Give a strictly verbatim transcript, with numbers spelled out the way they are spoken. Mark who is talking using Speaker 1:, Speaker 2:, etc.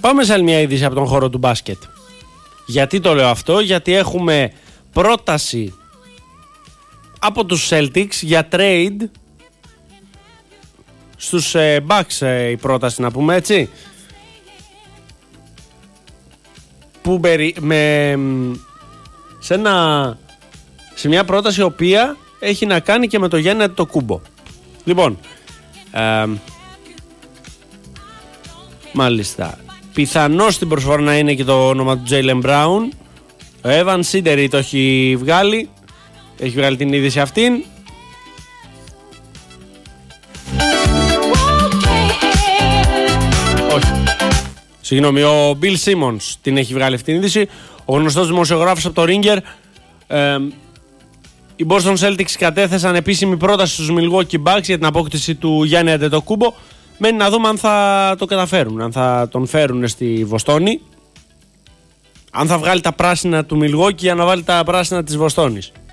Speaker 1: Πάμε σε άλλη μια είδηση από τον χώρο του μπάσκετ. Γιατί το λέω αυτό? Γιατί έχουμε πρόταση από τους Celtics για trade στους ε, Bucks, ε, η πρόταση να πούμε έτσι, που περι, με, σε, ένα, σε μια πρόταση η οποία έχει να κάνει και με το Γιάννη Αντετοκούνμπο. Λοιπόν, ε, μάλιστα, πιθανώς στην προσφορά να είναι και το όνομα του Jaylen Brown. Ο Evan Sidery το έχει βγάλει, έχει βγάλει την είδηση αυτήν. Όχι. Συγγνώμη, ο Bill Simmons την έχει βγάλει αυτή την είδηση. Ο γνωστός δημοσιογράφος από το Ringer. Ε, οι Boston Celtics κατέθεσαν επίσημη πρόταση στους Milwaukee Bucks για την απόκτηση του Γιάννη Αντετοκούνμπο. Μένει να δούμε αν θα το καταφέρουν, αν θα τον φέρουν στη Βοστόνη, αν θα βγάλει τα πράσινα του Milwaukee για να βάλει τα πράσινα της Βοστόνης.